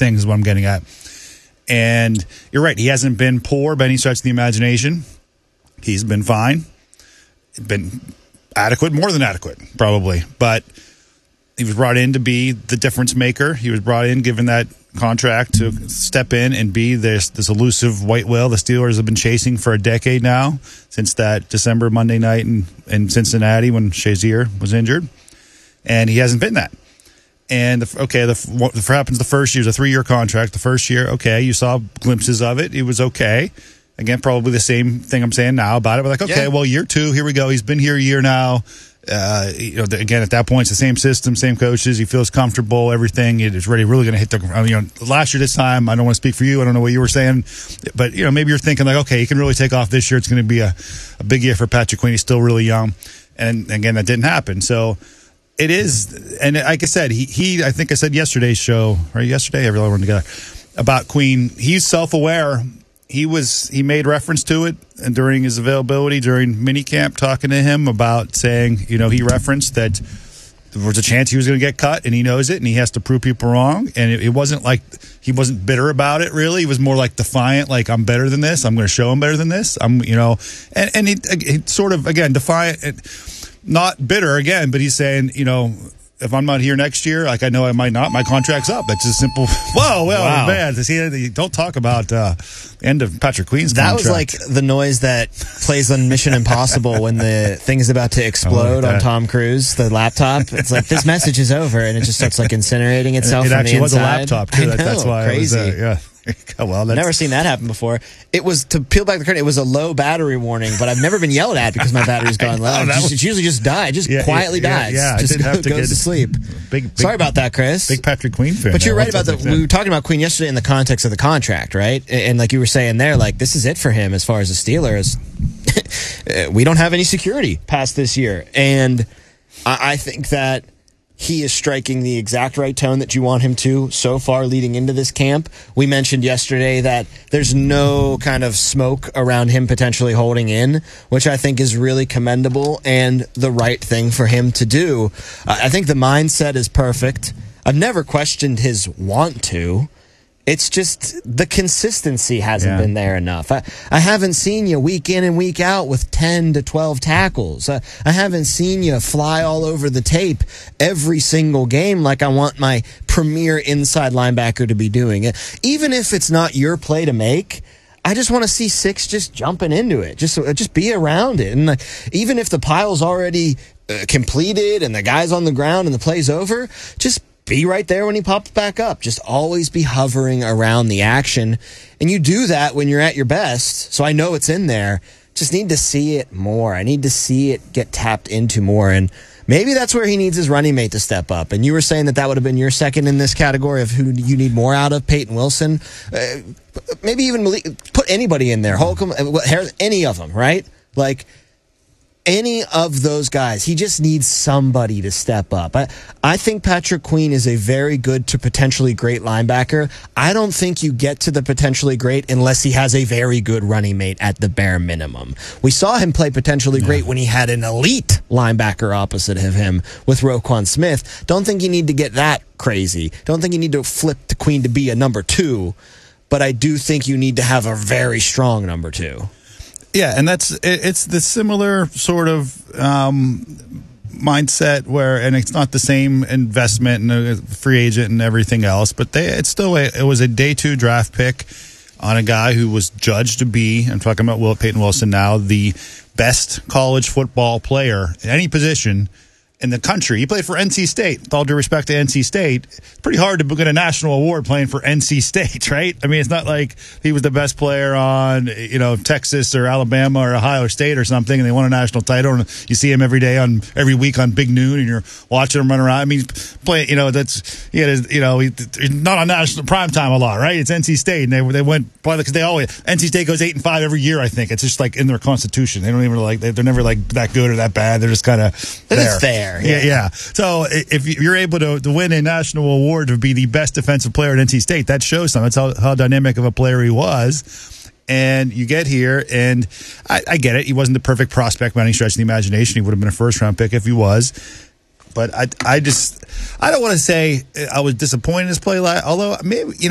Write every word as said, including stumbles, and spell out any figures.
things is what I'm getting at. And you're right. He hasn't been poor by any stretch of the imagination. He's been fine. Been adequate, more than adequate, probably. But he was brought in to be the difference maker. He was brought in, given that contract, to step in and be this this elusive white whale the Steelers have been chasing for a decade now, since that December Monday night in, in Cincinnati when Shazier was injured. And he hasn't been that. And, the, okay, the, what happens the first year is a three-year contract. The first year, okay, you saw glimpses of it. It was okay. Again, probably the same thing I'm saying now about it. But like, okay, yeah. well, year two, here we go. He's been here a year now. Uh, you know, again, at that point, it's the same system, same coaches. He feels comfortable, everything. It's really, really going to hit the, you know, last year, this time, I don't want to speak for you. I don't know what you were saying. But, you know, maybe you're thinking like, okay, he can really take off this year. It's going to be a, a big year for Patrick Queen. He's still really young. And again, that didn't happen. So it is, and like I said, he, he I think I said yesterday's show, or yesterday, everyone went together, about Queen. He's self-aware. He was he made reference to it and during his availability during minicamp, talking to him about saying, you know, he referenced that there was a chance he was going to get cut, and he knows it, and he has to prove people wrong. And it, it wasn't like he wasn't bitter about it. Really, he was more like defiant, like I'm better than this. I'm going to show him better than this. I'm, you know, and and he, he sort of again defiant, not bitter again, but he's saying, you know, if I'm not here next year, like I know I might not, my contract's up. That's just simple. Whoa, well, wow. man, see, don't talk about uh, end of Patrick Queen's that contract. That was like the noise that plays on Mission Impossible when the thing is about to explode like on Tom Cruise, the laptop. It's like, this message is over, and it just starts like incinerating itself. It, it from actually the was inside. a laptop too. I know, that's why crazy. It was, uh, yeah. Well, that's... Never seen that happen before. It was, to peel back the curtain, it was a low battery warning, but I've never been yelled at because my battery's gone low. It's, just, it's usually just die. It just yeah, quietly yeah, dies. Yeah, just I did go, have to goes get to sleep. Big, big, Sorry about that, Chris. Big Patrick Queen fan. But you're right What's about the. We were talking about Queen yesterday in the context of the contract, right? And, and like you were saying there, like this is it for him as far as the Steelers. We don't have any security past this year, and I, I think that he is striking the exact right tone that you want him to so far leading into this camp. We mentioned yesterday that there's no kind of smoke around him potentially holding in, which I think is really commendable and the right thing for him to do. Uh, I think the mindset is perfect. I've never questioned his want to. It's just the consistency hasn't yeah. been there enough. I, I haven't seen you week in and week out with ten to twelve tackles. I, I haven't seen you fly all over the tape every single game like I want my premier inside linebacker to be doing it. Even if it's not your play to make, I just want to see six just jumping into it. Just just be around it. And like, even if the pile's already uh, completed and the guy's on the ground and the play's over, just be right there when he pops back up. Just always be hovering around the action. And you do that when you're at your best. So I know it's in there. Just need to see it more. I need to see it get tapped into more. And maybe that's where he needs his running mate to step up. And you were saying that that would have been your second in this category of who you need more out of, Peyton Wilson. Uh, maybe even Malik, put anybody in there. Holcomb, any of them, right? Like, any of those guys, he just needs somebody to step up. I, I think Patrick Queen is a very good to potentially great linebacker. I don't think you get to the potentially great unless he has a very good running mate at the bare minimum. We saw him play potentially yeah. great when he had an elite linebacker opposite of him with Roquan Smith. Don't think you need to get that crazy. Don't think you need to flip the Queen to be a number two, but I do think you need to have a very strong number two. Yeah, and that's it's the similar sort of um, mindset where, and it's not the same investment and a free agent and everything else, but they it's still a, it was a day two draft pick on a guy who was judged to be, I'm talking about Will Peyton Wilson now, the best college football player in any position in the country. He played for N C State. With all due respect to N C State, it's pretty hard to get a national award playing for N C State, right? I mean, it's not like he was the best player on, you know, Texas or Alabama or Ohio State or something, and they won a national title. And you see him every day on every week on Big Noon, and you're watching him run around. I mean, play, you know, that's he had his, you know, he, he's not on national prime time a lot, right? It's N C State, and they they went because they always N C State goes eight and five every year. I think it's just like in their constitution. They don't even like they're never like that good or that bad. They're just kind of there. It's there. Yeah, yeah. yeah. So if you're able to, to win a national award to be the best defensive player at N C State, that shows something. That's how, how dynamic of a player he was. And you get here, and I, I get it. He wasn't the perfect prospect by any stretch of the imagination. He would have been a first-round pick if he was. But I, I just, I don't want to say I was disappointed in his play. Although maybe, you know.